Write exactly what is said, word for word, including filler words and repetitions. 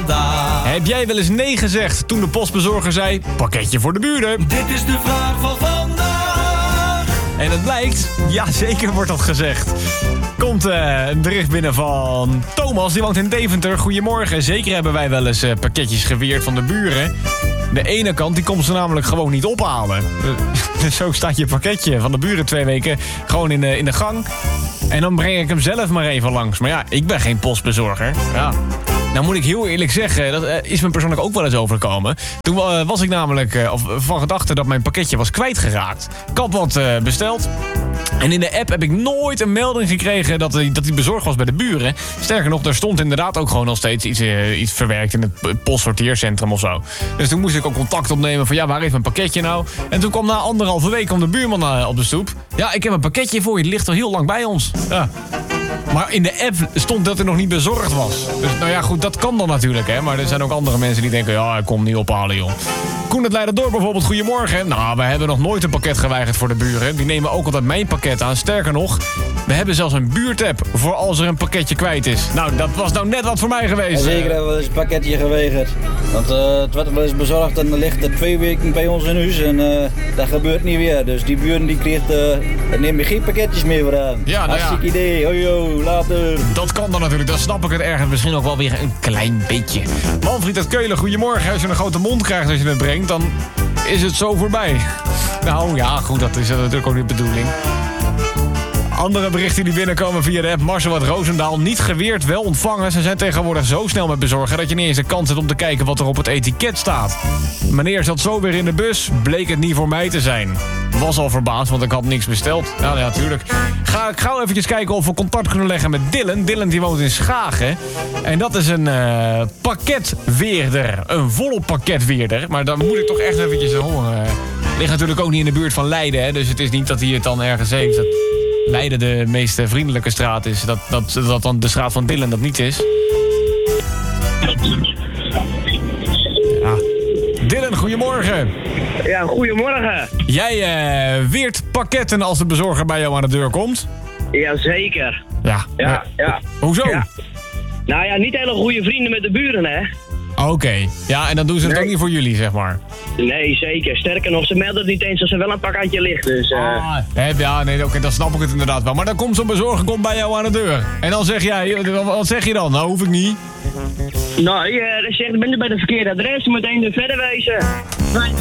vandaag. Heb jij wel eens nee gezegd toen de postbezorger zei... pakketje voor de buren? Dit is de vraag van vandaag. En het blijkt, ja zeker wordt dat gezegd. Komt uh, een bericht binnen van Thomas, die woont in Deventer. Goedemorgen, zeker hebben wij wel eens uh, pakketjes geweerd van de buren. De ene kant, die komt ze namelijk gewoon niet ophalen. Dus zo staat je pakketje van de buren twee weken gewoon in de, in de gang. En dan breng ik hem zelf maar even langs. Maar ja, ik ben geen postbezorger. Ja. Nou moet ik heel eerlijk zeggen, dat uh, is me persoonlijk ook wel eens overkomen. Toen uh, was ik namelijk uh, of, van gedachte dat mijn pakketje was kwijtgeraakt. Ik had wat uh, besteld. En in de app heb ik nooit een melding gekregen dat hij dat die bezorgd was bij de buren. Sterker nog, daar stond inderdaad ook gewoon nog steeds iets, uh, iets verwerkt in het postsorteercentrum of zo. Dus toen moest ik ook contact opnemen van ja, waar is mijn pakketje nou? En toen kwam na anderhalve week kwam de buurman uh, op de stoep. Ja, ik heb een pakketje voor je, het ligt al heel lang bij ons. Ja. Maar in de app stond dat er nog niet bezorgd was. Dus nou ja, goed, dat kan dan natuurlijk, hè. Maar er zijn ook andere mensen die denken, ja, ik kom niet ophalen, joh. Koen het Leiderdorp bijvoorbeeld, goedemorgen. Nou, we hebben nog nooit een pakket geweigerd voor de buren. Die nemen ook altijd mijn pakket aan. Sterker nog, we hebben zelfs een buurtapp voor als er een pakketje kwijt is. Nou, dat was nou net wat voor mij geweest. Ja, zeker hebben we eens een pakketje geweigerd. Want uh, het werd wel eens bezorgd en er ligt er twee weken bij ons in huis. En uh, dat gebeurt niet weer. Dus die buren die kreeg, uh, neem je geen pakketjes meer voor aan. Ja, nou hartstikke ja. idee. Hoi ho, later. Dat kan dan natuurlijk. Dan snap ik het ergens misschien ook wel weer een klein beetje. Manfried uit Keulen, goedemorgen. Als je een grote mond krijgt als je het brengt, dan is het zo voorbij. Nou ja, goed, dat is natuurlijk ook niet de bedoeling. Andere berichten die binnenkomen via de app Marcel uit Roosendaal. Niet geweerd, wel ontvangen. Ze zijn tegenwoordig zo snel met bezorgen dat je niet eens de kans hebt om te kijken wat er op het etiket staat. Meneer zat zo weer in de bus, bleek het niet voor mij te zijn. Was al verbaasd, want ik had niks besteld. Ja, ja, natuurlijk. Ga ik gauw eventjes kijken of we contact kunnen leggen met Dylan. Dylan die woont in Schagen. En dat is een uh, pakketweerder. Een volop pakketweerder. Maar dan moet ik toch echt eventjes horen. Ligt natuurlijk ook niet in de buurt van Leiden, hè. Dus het is niet dat hij het dan ergens heeft. Dat Leiden de meest vriendelijke straat is. Dat, dat, dat dan de straat van Dylan dat niet is. Ja. Dylan, goedemorgen. Ja, goedemorgen. Jij uh, weert pakketten als de bezorger bij jou aan de deur komt? Jazeker. Ja. Ja, uh, ja. Hoezo? Ja. Nou ja, niet hele goede vrienden met de buren, hè? Oké. Okay. Ja, en dan doen ze het nee. ook niet voor jullie, zeg maar. Nee, zeker. Sterker nog, ze melden het niet eens als er wel een pakketje ligt, dus... Uh... Ah, heb, ja, nee, oké, okay, dan snap ik het inderdaad wel. Maar dan komt zo'n bezorger komt bij jou aan de deur. En dan zeg jij, wat zeg je dan? Nou, hoef ik niet. Nou, je zegt, ik ben bij de verkeerde adres, je moet één uur verder wezen.